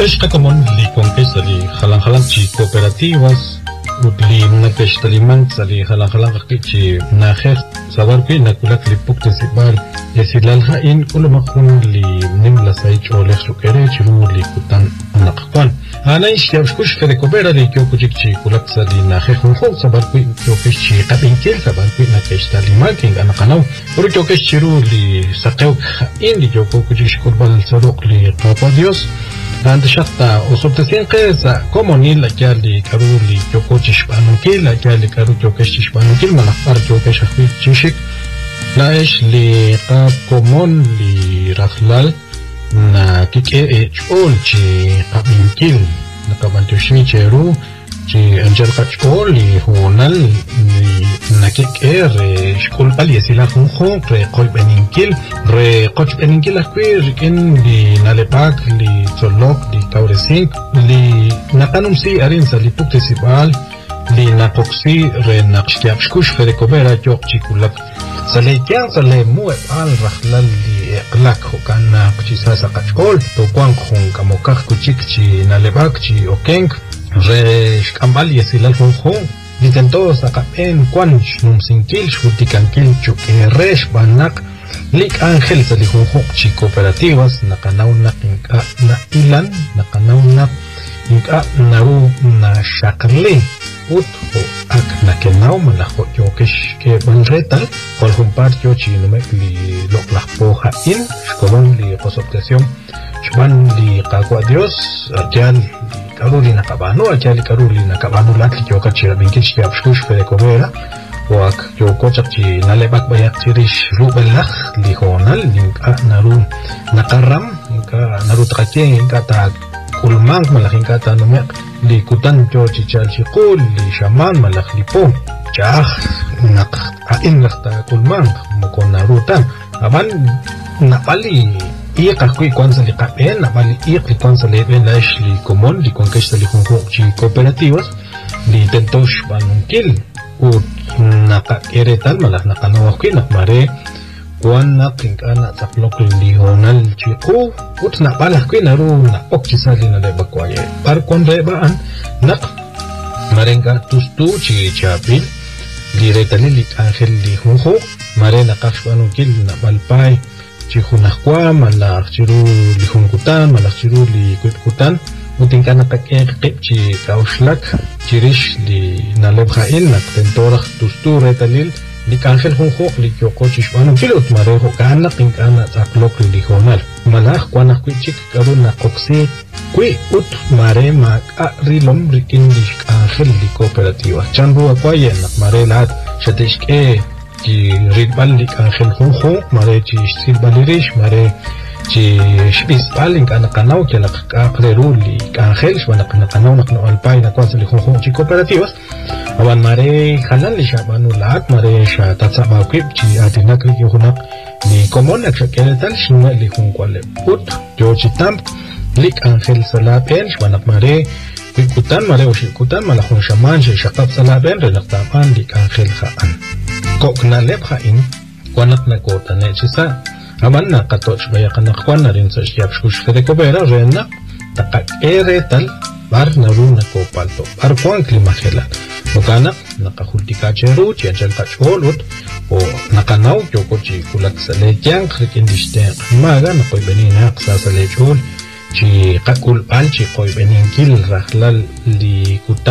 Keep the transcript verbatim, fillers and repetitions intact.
Pesca común li conquista li jalan jalan chi cooperativas utli na pesca li man sali jalan jalan chi na jes sabar pi na kulak li pukte sibal esilal ha in ulama khun li nim la sai chole sukere chiru li kutan anaqwan ana ish yabshkush fere coopera li kyo kujik chi kulak sali na jes khun khun sabar pi kyo kesh chi qabin kel sabar pi na pesca li man king anaqanaw ur kyo kesh chiru li saqew in li kyo kujik kurbal saruq li qapa dios عند شخصا وصبتين قيسا كومونيل لجالي كارولي جوكوتش بانوكيل لجالي كارو جوكوتش بانوكيل ما نختار جوكوتش أخوي تشيشك لاش لي قاب كومون لي رخلال نا كيكي اتش اول جي قابينكيل نقابان تشمي جيرو جي انجل قاتشول لي هونال نا كيكي ري شكول بالي سيلا خونخون ري قوي بانينكيل ري قوش بانينكيل أخوي ركين لي نالباك لي تولوك لي كاورسينك لي نقانم سي أرينسا لي بوكتسيبال لي ناقوكسي ري ناقشكيابشكوش فريكوبيرا جوك جيكولك ساليكيان سالي مو افعال رخلال لي اقلاك وكان ناقشي ساسا قاتشول توقوان خون كموكاخ كوشيك جي نالباك جي اوكينك ري شكامبال يسيلال خون خون لتنتو ساقابين كوانش نمسينكيل شوتيكانكيل جوكي ريش باناق ليك آنجل سالي خون خون جي كوبراتيواس نقناو نقنقا نقيلان نقناو نقنقا نارو نشاقرلي utho ak nakenau malaho yokesh ke banretal kol humpar yo chino me li loklak poha in shkolon li posoptación shban li qaqwa dios ajal li karuli nakabano ajal karuli nakabano lat li yoka chira binkish ya pshkush fere kobera wak yo kochak chi nalebak bayak chirish rubelakh li honal linka naru nakaram linka naru trake linka ta kulmang malaking kata numek li kutan jo chichal chikul li shaman malak lipo chah nak ain lakta kulmang mukon narutan aban napali iqa kui kwanza li qapen napali iq li kwanza li ben laish li komon li conquista li junjo chi cooperativas li tentosh banunkil ut naka eretal malak nakanawakin nakmare kuan na kinkana taklok li honal chiku ut na balah kuin naru na okchisa li na leba kwaye par kon leba an nak marenga tustu chi chapil li retali li angel li hunho mare na kashwanu kil na balpai chi hunakwa malak chiru li hunkutan malak chiru li kutan utin kana kakek chi kaushlak chirish li na lebha il nak tentorah tustu retalil lik angel hunjo lik yoko chishwanu kilot marejo kana kinkana taklok li honal malaj kwanaj kuichik karuna qoksi kui ut mare mak rilom rikin lik angel li cooperativa chanru akwaye nak mare lat shatishke ki ritbal lik angel hunjo mare chi silbalirish mare chi shbis balin kana kanau ke lak aqreru lik angel shwana kana kanau nak no alpai na kwasa li hunjo chi cooperativas awan mare halal li shabanu lat mare sha tatsaba kwip chi atinak ri yunak ni komon ak shakeletal shina li hunkwale ut yo chitam lik angel salapen shwanak mare kutan mare o kutan malahun shaman shi shaqab salapen re naqtaman lik angel khaan kokna leb khain kwanak na kota ne chisa aman na qatoch bayaqna khwana rin sa shiyab shkush fede kobera rena taqak eretal bar naruna kopalto bar kwan klimajela Nukana, nakahultika cheru, chiachal kachholot, o nakanaw, yoko chi kulak sa lechang, krikindishten maga, nakoy benin haksa sa lechol, chi kakul al, chi koy benin kil, rahlal li kuta.